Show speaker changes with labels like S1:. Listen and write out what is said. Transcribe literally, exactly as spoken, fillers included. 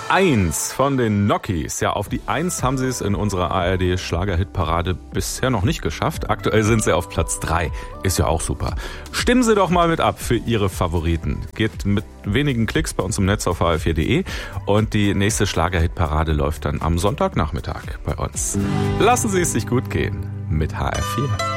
S1: eins von den Nockies. Ja, auf die eins haben sie es in unserer A R D-Schlager-Hitparade bisher noch nicht geschafft. Aktuell sind sie auf Platz drei. Ist ja auch super. Stimmen Sie doch mal mit ab für Ihre Favoriten. Geht mit wenigen Klicks bei uns im Netz auf h f vier punkt de und die nächste Schlager-Hitparade läuft dann am Sonntagnachmittag bei uns. Lassen Sie es sich gut gehen mit H R vier.